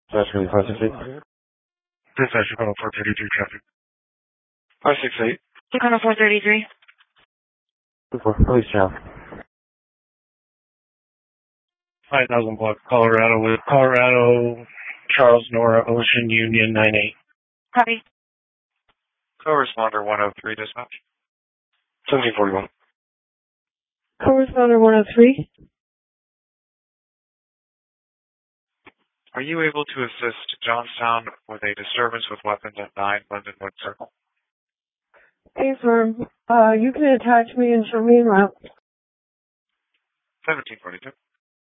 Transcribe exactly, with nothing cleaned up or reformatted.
That's going to be five six eight. Dispatch, Chicago four thirty-three traffic. five six eight. Chicago four thirty-three. two four, police channel. five thousand block, Colorado with Colorado, Charles, Nora, Ocean, Union, nine eight. Copy. Co-responder one oh three, dispatch. seventeen forty-one. Co-responder one oh three. Are you able to assist Johnstown with a disturbance with weapons at nine Lindenwood Circle? Affirm. Uh, you can attach me and show me en route. seventeen forty-two.